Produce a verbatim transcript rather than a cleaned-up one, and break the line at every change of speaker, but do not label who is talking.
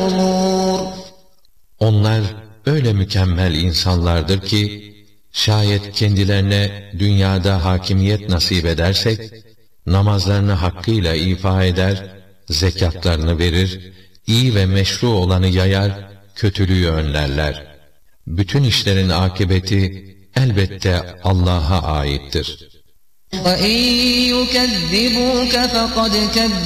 الأمور.
Onlar öyle mükemmel insanlardır ki, şayet kendilerine dünyada hakimiyet nasip edersek, namazlarını hakkıyla ifa eder, zekatlarını verir, iyi ve meşru olanı yayar, kötülüğü önlerler. Bütün işlerin akıbeti elbette Allah'a aittir.
وَإِنْ يُكَذِّبُوكَ فَقَدْ كَذَّبَ